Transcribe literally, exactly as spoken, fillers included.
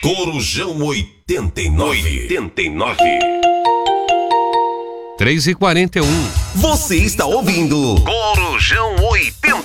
Corujão oitenta e nove. oitenta e nove. três e quarenta e um. Você está ouvindo Corujão oitenta